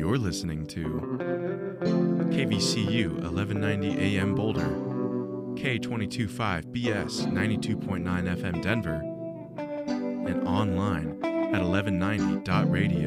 You're listening to KVCU 1190 AM Boulder, K225 BS 92.9 FM Denver, and online at 1190.radio.